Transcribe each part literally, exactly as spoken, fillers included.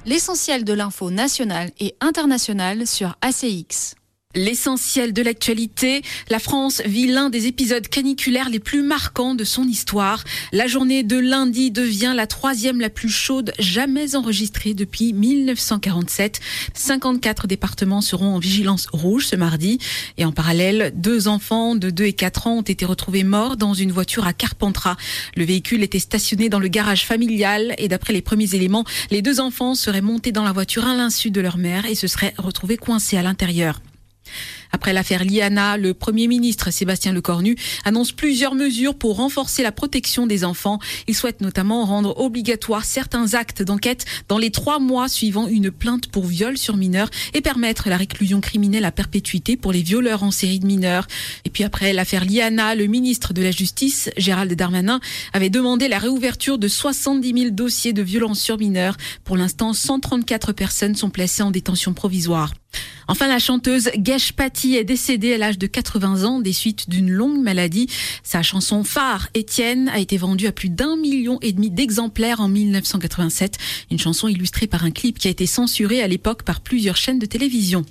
L'essentiel de l'info nationale et internationale sur A C X. L'essentiel de l'actualité, la France vit l'un des épisodes caniculaires les plus marquants de son histoire. La journée de lundi devient la troisième la plus chaude jamais enregistrée depuis mille neuf cent quarante-sept. cinquante-quatre départements seront en vigilance rouge ce mardi. Et en parallèle, deux enfants de deux et quatre ans ont été retrouvés morts dans une voiture à Carpentras. Le véhicule était stationné dans le garage familial et d'après les premiers éléments, les deux enfants seraient montés dans la voiture à l'insu de leur mère et se seraient retrouvés coincés à l'intérieur. Après l'affaire Liana, le Premier ministre Sébastien Lecornu annonce plusieurs mesures pour renforcer la protection des enfants. Il souhaite notamment rendre obligatoire certains actes d'enquête dans les trois mois suivant une plainte pour viol sur mineur et permettre la réclusion criminelle à perpétuité pour les violeurs en série de mineurs. Et puis après l'affaire Liana, le ministre de la Justice, Gérald Darmanin, avait demandé la réouverture de soixante-dix mille dossiers de violences sur mineurs. Pour l'instant, cent trente-quatre personnes sont placées en détention provisoire. Enfin, la chanteuse Gesh Pati est décédée à l'âge de quatre-vingts ans des suites d'une longue maladie. Sa chanson phare, Étienne, a été vendue à plus d'un million et demi d'exemplaires en mille neuf cent quatre-vingt-sept. Une chanson illustrée par un clip qui a été censuré à l'époque par plusieurs chaînes de télévision.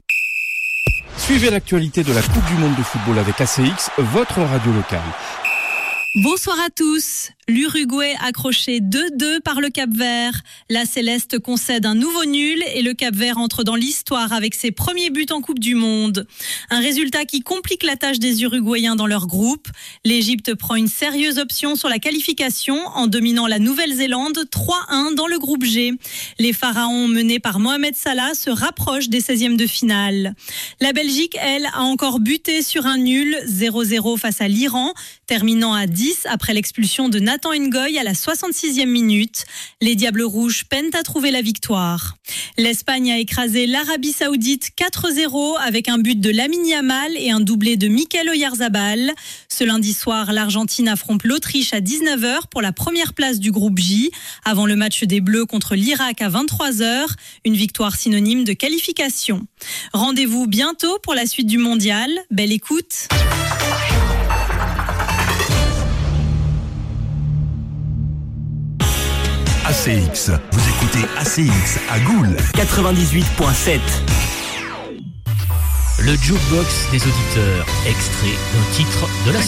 Suivez l'actualité de la Coupe du Monde de football avec A C X, votre radio locale. Bonsoir à tous. L'Uruguay accroché deux deux par le Cap-Vert. La Céleste concède un nouveau nul et le Cap-Vert entre dans l'histoire avec ses premiers buts en Coupe du Monde. Un résultat qui complique la tâche des Uruguayens dans leur groupe. L'Égypte prend une sérieuse option sur la qualification en dominant la Nouvelle-Zélande trois un dans le groupe G. Les Pharaons menés par Mohamed Salah se rapprochent des seizièmes de finale. La Belgique, elle, a encore buté sur un nul zéro zéro face à l'Iran, terminant à dix après l'expulsion de Nathan Ngoy à la soixante-sixième minute. Les Diables Rouges peinent à trouver la victoire. L'Espagne a écrasé l'Arabie Saoudite quatre zéro avec un but de Lamine Yamal et un doublé de Mikel Oyarzabal. Ce lundi soir, l'Argentine affronte l'Autriche à dix-neuf heures pour la première place du groupe J, avant le match des Bleus contre l'Irak à vingt-trois heures, une victoire synonyme de qualification. Rendez-vous bientôt pour la suite du mondial. Belle écoute. A C X, vous écoutez A C X à Goul quatre-vingt-dix-huit virgule sept. Le jukebox des auditeurs, extrait d'un titre de la